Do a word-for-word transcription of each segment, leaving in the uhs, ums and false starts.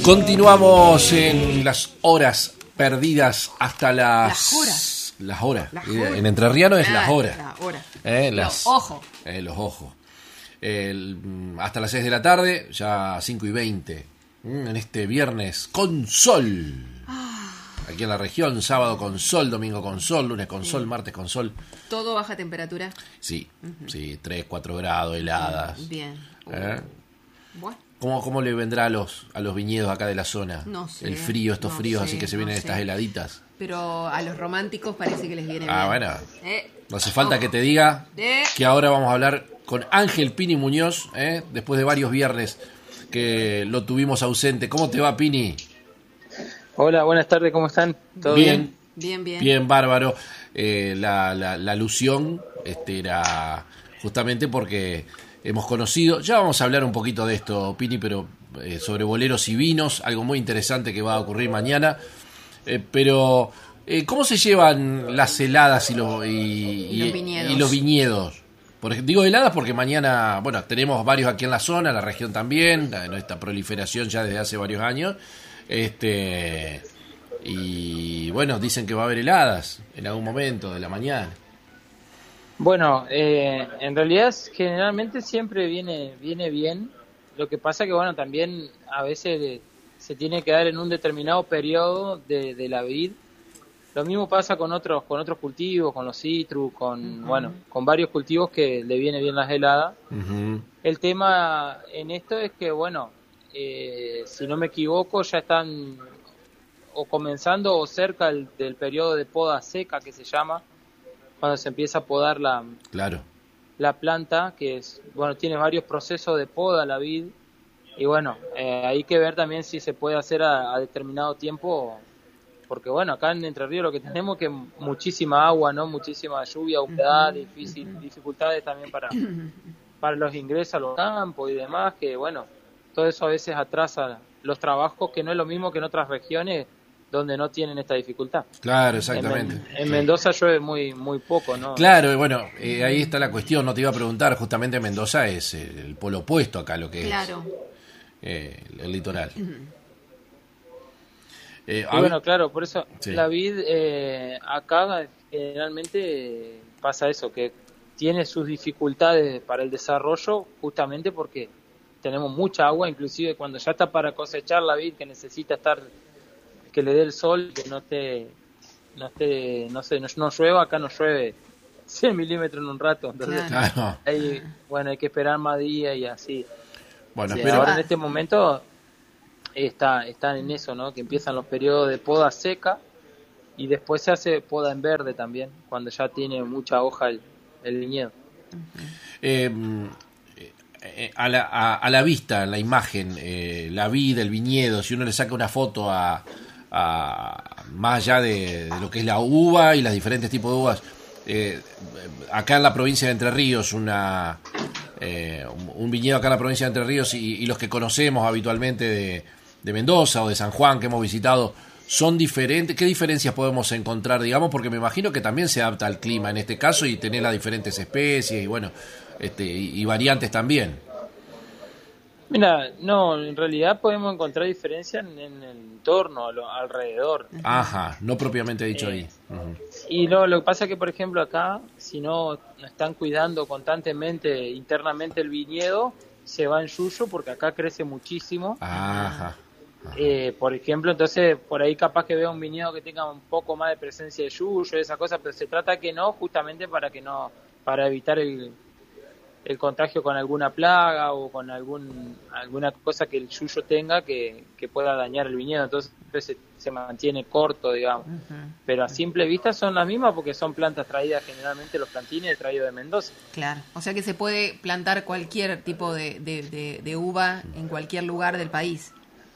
Continuamos en las horas perdidas hasta las... Las horas. Las horas. Las horas. En entrerriano es Ah, las horas. las horas. Eh, Los las, ojos. eh, los ojos. El, hasta las seis de la tarde, ya cinco y veinte. En este viernes con sol. Aquí en la región, sábado con sol, domingo con sol, lunes con sol, martes con sol. ¿Todo baja temperatura? Sí, uh-huh. sí, tres, cuatro grados, heladas. Bien. ¿Eh? Bueno. ¿Cómo, ¿Cómo le vendrá a los, a los viñedos acá de la zona? No sé. El frío, estos no fríos, sé, así que se no vienen sé. estas heladitas. Pero a los románticos parece que les viene Ah, bien. bueno. Eh, No hace falta oh. que te diga Eh. que ahora vamos a hablar con Ángel Pini Muñoz, ¿eh? Después de varios viernes que lo tuvimos ausente. ¿Cómo te va, Pini? Hola, buenas tardes, ¿cómo están? ¿Todo bien? Bien, bien. Bien, bárbaro. Eh, la, la, la alusión este, era justamente porque hemos conocido, ya vamos a hablar un poquito de esto, Pini, pero eh, sobre boleros y vinos, algo muy interesante que va a ocurrir mañana. Eh, pero, eh, ¿cómo se llevan las heladas y los, y, Y los viñedos? y los viñedos? Por ej- digo heladas porque mañana, bueno, tenemos varios aquí en la zona, la región también, la- nuestra proliferación ya desde hace varios años. Este y bueno, dicen que va a haber heladas en algún momento de la mañana. Bueno, eh, en realidad generalmente siempre viene viene bien. Lo que pasa que, bueno, también a veces eh, se tiene que dar en un determinado periodo de, de la vid. Lo mismo pasa con otros con otros cultivos, con los citrus, con, uh-huh. bueno, con varios cultivos que le viene bien las heladas. Uh-huh. El tema en esto es que, bueno, eh, si no me equivoco, ya están o comenzando o cerca del, del periodo de poda seca, que se llama, cuando se empieza a podar la, claro. la planta, que es, bueno, tiene varios procesos de poda la vid, y bueno, eh, hay que ver también si se puede hacer a, a determinado tiempo, porque bueno, acá en Entre Ríos lo que tenemos es que muchísima agua, ¿no? Muchísima lluvia, humedad, difícil, dificultades también para, para los ingresos a los campos y demás, que bueno, todo eso a veces atrasa los trabajos, que no es lo mismo que en otras regiones donde no tienen esta dificultad. Claro, exactamente. En, Men- en Mendoza llueve muy muy poco, ¿no? Claro, y bueno, eh, ahí está la cuestión, no te iba a preguntar, justamente Mendoza es el, el polo opuesto acá, lo que Claro. es eh, el, el litoral. Eh, Y bueno, claro, por eso sí. la vid eh, acá generalmente pasa eso, que tiene sus dificultades para el desarrollo justamente porque tenemos mucha agua, inclusive cuando ya está para cosechar la vid, que necesita estar, que le dé el sol, que no esté, no esté, no sé, no, no llueva, acá no llueve cien milímetros en un rato, entonces claro. hay, bueno, hay que esperar más días y así. Bueno, Sí, pero... ahora en este momento está, están en eso, ¿no? Que empiezan los periodos de poda seca y después se hace poda en verde también, cuando ya tiene mucha hoja el, el viñedo. Eh, eh, a, la, a, a la vista, la imagen, eh, la vid, el viñedo, si uno le saca una foto a, a más allá de, de lo que es la uva y los diferentes tipos de uvas, eh, acá en la provincia de Entre Ríos, una eh, un viñedo acá en la provincia de Entre Ríos y, y los que conocemos habitualmente de, de Mendoza o de San Juan que hemos visitado, son diferentes. ¿Qué diferencias podemos encontrar, digamos? Porque me imagino que también se adapta al clima en este caso y tener las diferentes especies y bueno, este y, y variantes también. Mira, no, en realidad podemos encontrar diferencias en, en el entorno, lo, alrededor. Ajá, no propiamente dicho eh, ahí. Uh-huh. Y lo, lo que pasa es que, por ejemplo, acá, si no están cuidando constantemente internamente el viñedo, se va en yuyo porque acá crece muchísimo. Ajá. Eh, por ejemplo, entonces por ahí capaz que vea un viñedo que tenga un poco más de presencia de yuyo, esa cosa, pero se trata que no, justamente para que no, para evitar el, el contagio con alguna plaga o con algún alguna cosa que el yuyo tenga que, que pueda dañar el viñedo, entonces se, se mantiene corto, digamos. Uh-huh. Pero a simple vista son las mismas porque son plantas traídas generalmente, los plantines traídos de Mendoza. Claro, o sea que se puede plantar cualquier tipo de, de, de, de uva en cualquier lugar del país.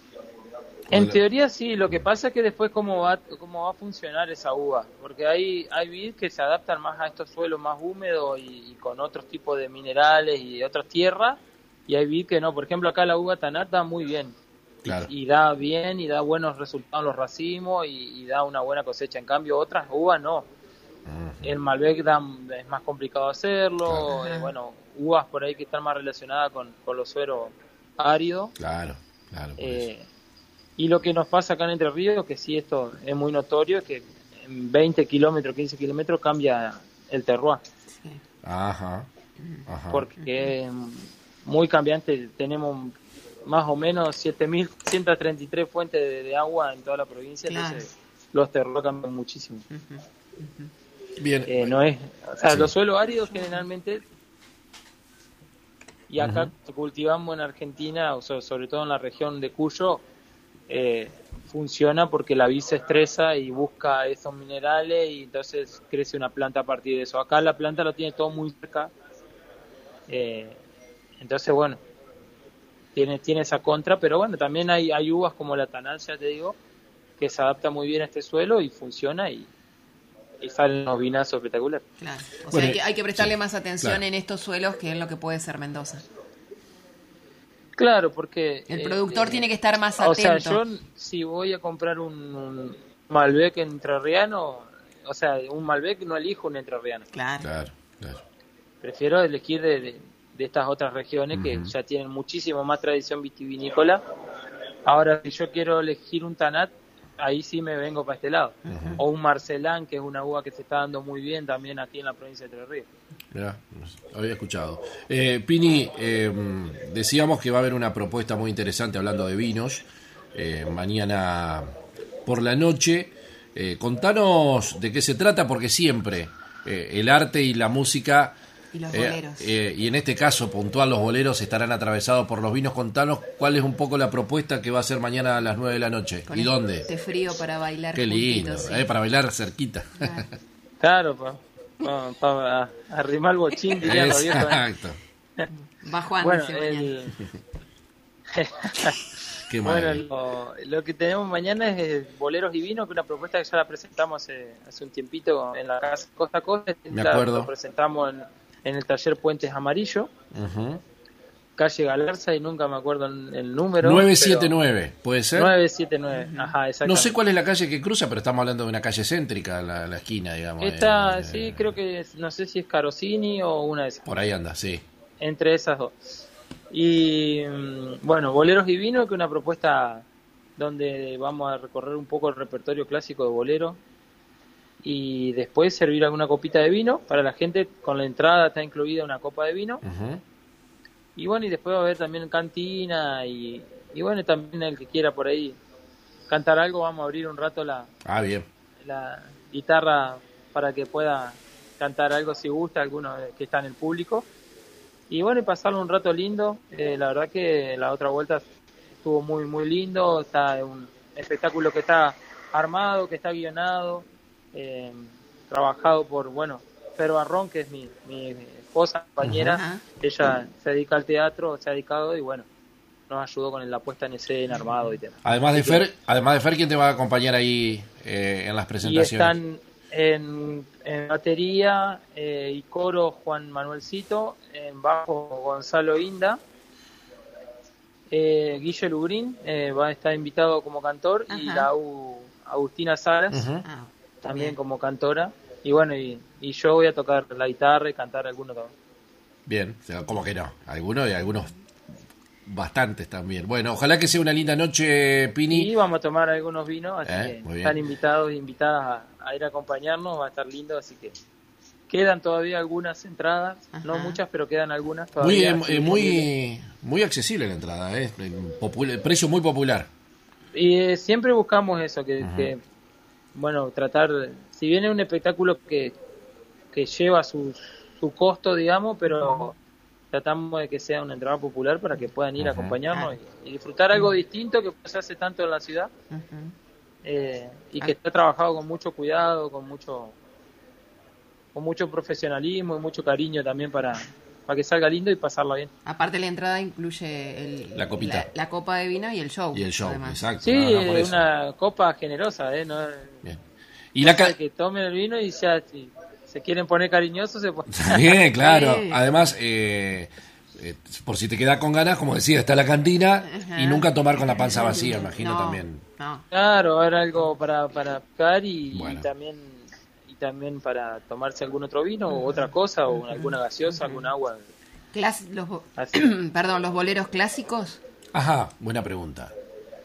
En teoría sí, lo que pasa es que después cómo va cómo va a funcionar esa uva, porque hay hay vid que se adaptan más a estos suelos más húmedos y, y con otros tipos de minerales y de otras tierras, y hay vid que no. Por ejemplo, acá la uva Tanat da muy bien, claro. y, y da bien y da buenos resultados en los racimos y, y da una buena cosecha. En cambio otras uvas no. Uh-huh. El Malbec da, es más complicado hacerlo, claro. eh, bueno, uvas por ahí que están más relacionadas con, con los suelos áridos. Claro, claro. Eh, Y lo que nos pasa acá en Entre Ríos, que sí esto es muy notorio, es que en veinte kilómetros, quince kilómetros cambia el terroir. Sí. Ajá. Ajá. Porque es muy cambiante. Tenemos más o menos siete mil ciento treinta y tres fuentes de, de agua en toda la provincia, Claro. entonces los terroirs cambian muchísimo. Ujú, ujú. Bien. Eh, no es, o sea, Sí. los suelos áridos generalmente, y acá Ujú. cultivamos en Argentina, o sea, sobre todo en la región de Cuyo, eh, funciona porque la vid se estresa y busca esos minerales y entonces crece una planta a partir de eso. Acá la planta lo tiene todo muy cerca, eh, entonces bueno, tiene tiene esa contra, pero bueno, también hay, hay uvas como la Tanal, ya te digo, que se adapta muy bien a este suelo y funciona y, y salen unos vinazos espectaculares. Claro. O Bueno, sea, hay que, hay que prestarle sí, más atención claro. en estos suelos que en lo que puede ser Mendoza. Claro, porque... El eh, productor eh, tiene que estar más O sea, atento. yo si voy a comprar un, un Malbec entrerriano, o sea, un Malbec no elijo un entrerriano. Claro. Claro, claro. Prefiero elegir de, de, de estas otras regiones que Ujú. ya tienen muchísimo más tradición vitivinícola. Ahora, si yo quiero elegir un Tanat, ahí sí me vengo para este lado. Ujú. O un Marcelán, que es una uva que se está dando muy bien también aquí en la provincia de Entre Ríos. Mirá, no sé, había escuchado. Eh, Pini, eh, decíamos que va a haber una propuesta muy interesante hablando de vinos eh, mañana por la noche. Eh, contanos de qué se trata, porque siempre eh, el arte y la música, Y los eh, boleros. eh, y en este caso puntual los boleros, estarán atravesados por los vinos. Contanos cuál es un poco la propuesta que va a ser mañana a las nueve de la noche. Con ¿Y dónde? Este frío para bailar Qué lindo, juntitos, sí. eh, para bailar cerquita. Claro. Claro, para pa, pa arrimar el bochín, dirían los viejos, ¿eh? Exacto. Va Juan, Bueno, dice mañana. el... Qué Bueno, maravilla. lo, lo que tenemos mañana es eh, Boleros y Vino, que es una propuesta que ya la presentamos hace, hace un tiempito en la casa Costa a Costa. Me La- acuerdo. Lo presentamos en, en el taller Puentes Amarillo, Ujú. calle Galarza, y nunca me acuerdo el, el número. nueve siete nueve, ¿puede ser? nueve siete nueve, ajá, exacto. No sé cuál es la calle que cruza, pero estamos hablando de una calle céntrica, la, la esquina, digamos. Esta, eh, sí, creo que, es- no sé si es Carosini o una de esas. Por ahí anda, sí. Entre esas dos. Y mm, bueno, Boleros y Vino, que es una propuesta donde vamos a recorrer un poco el repertorio clásico de bolero y después servir alguna copita de vino para la gente. Con la entrada está incluida una copa de vino. Ujú. Y bueno, y después va a haber también cantina y, y bueno, también el que quiera por ahí cantar algo, vamos a abrir un rato la, Ah, bien. la guitarra para que pueda cantar algo si gusta, alguno que está en el público. Y bueno, y pasarlo un rato lindo. Eh, la verdad que la otra vuelta estuvo muy, muy lindo. Está un espectáculo que está armado, que está guionado, eh, trabajado por, bueno, Fer Barrón, que es mi, mi esposa, compañera. Ajá. Ella se dedica al teatro, se ha dedicado y bueno, nos ayudó con la puesta en escena, armado y demás. Además de Así que- Fer, además de Fer, ¿quién te va a acompañar ahí eh, en las Y presentaciones? están en, en batería eh, y coro Juan Manuelcito, en bajo Gonzalo Inda, eh, Guille Lugrín eh, va a estar invitado como cantor y Ajá. la U- Agustina Salas Ujú. Ah, también bien. como cantora. Y bueno, y, y yo voy a tocar la guitarra y cantar alguno también. Bien, o sea, como que no. Algunos y algunos bastantes también. Bueno, ojalá que sea una linda noche, Pini. Y vamos a tomar algunos vinos, así Eh, que muy bien. están invitados e invitadas a, a ir a acompañarnos, va a estar lindo, así que quedan todavía algunas entradas, no Ajá. muchas, pero quedan algunas Muy, todavía. eh, así eh, disponibles. muy, muy accesible la entrada, ¿eh? Popul- precio muy popular. Y eh, siempre buscamos eso, que, Ajá. que, bueno, tratar, si bien es un espectáculo que, que lleva su, su costo, digamos, pero tratamos de que sea una entrada popular para que puedan ir a Ajá. acompañarnos y, y disfrutar algo distinto que no se hace tanto en la ciudad, Ujú. eh, y Ah. que está trabajado con mucho cuidado, con mucho con mucho profesionalismo y mucho cariño también para, para que salga lindo y pasarla bien. Aparte la entrada incluye el, La copita. la, la copa de vino y el show. Y el show, además. exacto. Sí, no, no, por es eso. una copa generosa, ¿eh? No, Bien. Y la cosa ca- que tomen el vino y ya si se quieren poner cariñosos se ponen. Bien, claro. Sí. Además, eh, eh, por si te quedas con ganas, como decía, está la cantina. Ajá. Y nunca tomar con la panza vacía, imagino No, también. No. Claro, habrá algo para para picar y, Bueno. y también y también para tomarse algún otro vino o otra cosa o alguna gaseosa, algún agua. Clas- los, bo- Así. perdón, los boleros clásicos. Ajá, buena pregunta.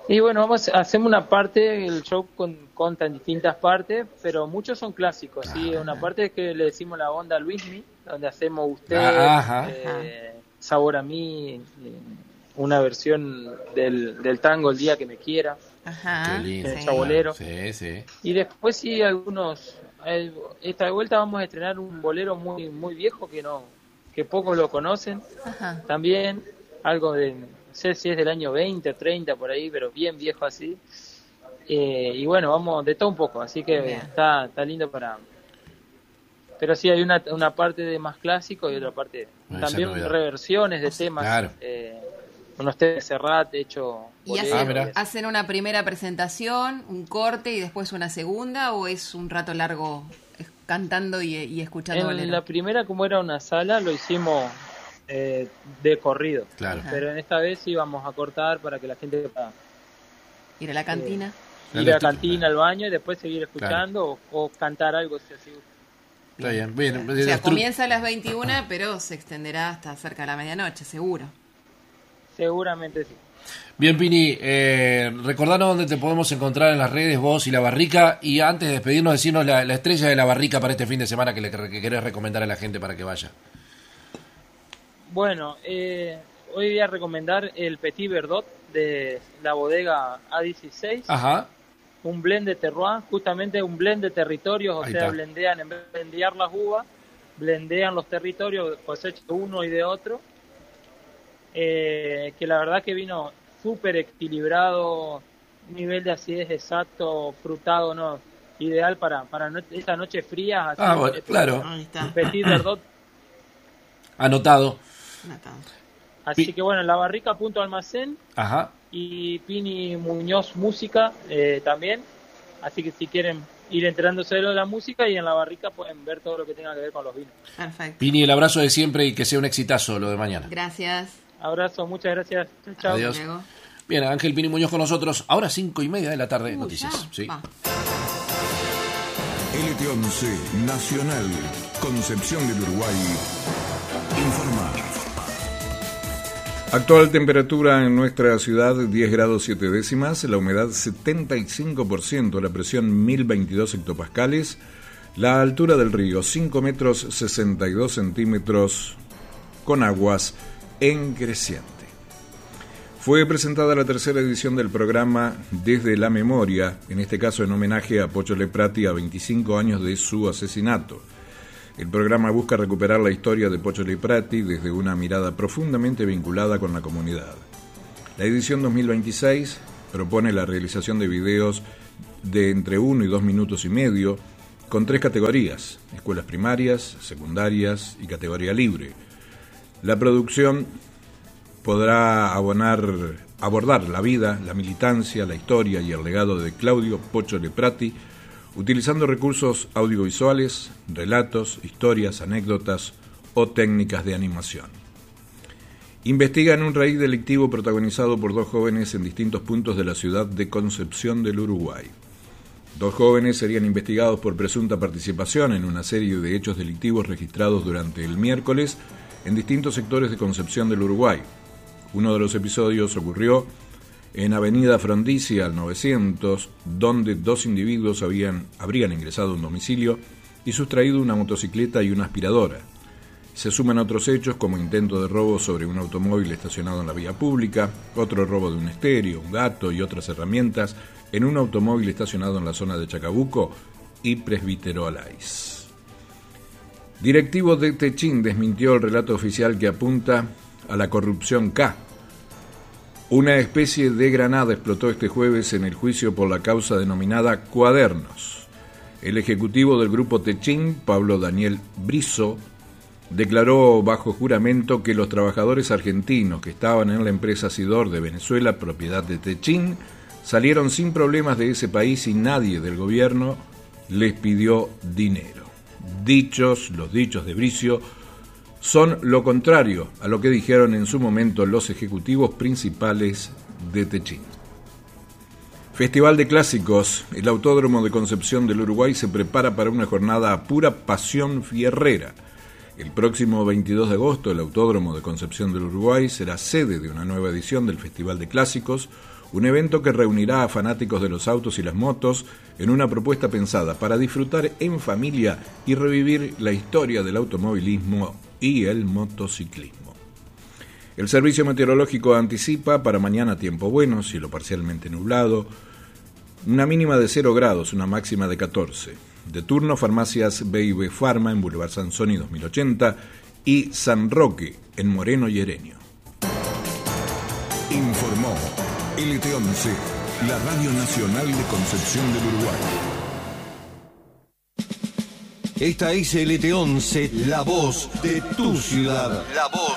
Y bueno, vamos, hacemos una parte, el show con, conta en distintas partes, pero muchos son clásicos, ¿sí? Una parte que le decimos la onda Luismi, donde hacemos Usted, Ajá. eh, Sabor a mí, eh, una versión del, del tango El día que me quiera, Ajá. Qué lindo. el Sí. chabolero. Sí, sí. Y después sí algunos, eh, esta vuelta vamos a estrenar un bolero muy muy viejo que no, que pocos lo conocen, Ajá. también algo de, no sé si es del año veinte o treinta por ahí, pero bien viejo así. Eh, y bueno, vamos de todo un poco, así que Bien. está está lindo para... Pero sí hay una, una parte de más clásico y otra parte Esa también novedad. reversiones de temas, Claro. eh, unos temas de Serrat hecho ¿Y boleros. Ah, mirá. hacen, hacen una primera presentación, un corte y después una segunda o es un rato largo eh, cantando y, y escuchando En bolero? la primera, como era una sala, lo hicimos eh, de corrido. Claro. Ajá. Pero en esta vez sí vamos a cortar para que la gente pueda Ir a la cantina. ir a la lectura, cantina, claro. al baño y después seguir escuchando o, o cantar algo si así gusta. Está bien. Bien. O sea, Los tru- comienza a las veintiuna, pero se extenderá hasta cerca de la medianoche, seguro. Seguramente sí. Bien, Pini, eh, recordanos dónde te podemos encontrar en las redes, vos y La Barrica, y antes de despedirnos, decirnos la, la estrella de La Barrica para este fin de semana que le que querés recomendar a la gente para que vaya. Bueno, eh, hoy voy a recomendar el Petit Verdot de la bodega A dieciséis. Ajá. Un blend de terroir, justamente un blend de territorios, o Ahí sea, está. blendean, en vez de blendear las uvas, blendean los territorios, cosecha de uno y de otro, eh, que la verdad que vino súper equilibrado, nivel de acidez exacto, frutado, no, ideal para, para no, esta noche fría. Así, Ah, bueno, eh, claro. Ahí está. Petit Verdot. Anotado. Anotado. Así Pi- que bueno, la barrica punto almacén Ajá. y Pini Muñoz Música eh, también. Así que si quieren ir enterándose de lo de la música, y en la barrica pueden ver todo lo que tenga que ver con los vinos. Perfecto. Pini, el abrazo de siempre y que sea un exitazo lo de mañana. Gracias. Abrazo, muchas gracias. Chau, chau. Adiós. Hasta luego. Bien, Ángel Pini Muñoz con nosotros. Ahora cinco y media de la tarde, Uh, noticias. ya, Sí. va. L T once Nacional, Concepción del Uruguay, informa. Actual temperatura en nuestra ciudad diez grados siete décimas, la humedad setenta y cinco por ciento, la presión mil veintidós hectopascales, la altura del río cinco metros sesenta y dos centímetros con aguas en creciente. Fue presentada la tercera edición del programa Desde la Memoria, en este caso en homenaje a Pocho Leprati a veinticinco años de su asesinato. El programa busca recuperar la historia de Pocho Leprati desde una mirada profundamente vinculada con la comunidad. La edición dos mil veintiséis propone la realización de videos de entre uno y dos minutos y medio, con tres categorías: escuelas primarias, secundarias y categoría libre. La producción podrá abonar, abordar la vida, la militancia, la historia y el legado de Claudio Pocho Leprati, utilizando recursos audiovisuales, relatos, historias, anécdotas o técnicas de animación. Investigan un raíz delictivo protagonizado por dos jóvenes en distintos puntos de la ciudad de Concepción del Uruguay. Dos jóvenes serían investigados por presunta participación en una serie de hechos delictivos registrados durante el miércoles en distintos sectores de Concepción del Uruguay. Uno de los episodios ocurrió en Avenida Frondizi al novecientos, donde dos individuos habían, habrían ingresado a un domicilio y sustraído una motocicleta y una aspiradora. Se suman otros hechos como intento de robo sobre un automóvil estacionado en la vía pública, otro robo de un estéreo, un gato y otras herramientas en un automóvil estacionado en la zona de Chacabuco y Presbítero Alais. Directivo de Techín desmintió el relato oficial que apunta a la corrupción K. Una especie de granada explotó este jueves en el juicio por la causa denominada Cuadernos. El ejecutivo del grupo Techín, Pablo Daniel Brizo, declaró bajo juramento que los trabajadores argentinos que estaban en la empresa Sidor de Venezuela, propiedad de Techín, salieron sin problemas de ese país y nadie del gobierno les pidió dinero. Dichos, los dichos de Brizo, son lo contrario a lo que dijeron en su momento los ejecutivos principales de Techín. Festival de Clásicos. El Autódromo de Concepción del Uruguay se prepara para una jornada a pura pasión fierrera. El próximo veintidós de agosto, el Autódromo de Concepción del Uruguay será sede de una nueva edición del Festival de Clásicos, Un evento que reunirá a fanáticos de los autos y las motos en una propuesta pensada para disfrutar en familia y revivir la historia del automovilismo y el motociclismo. El servicio meteorológico anticipa para mañana tiempo bueno, cielo parcialmente nublado, una mínima de cero grados, una máxima de catorce. De turno, farmacias B y B Pharma en Boulevard Sansoni dos mil ochenta y San Roque en Moreno y Hereño. Informó L T once, la Radio Nacional de Concepción del Uruguay. Esta es L T once, la voz de tu ciudad. La voz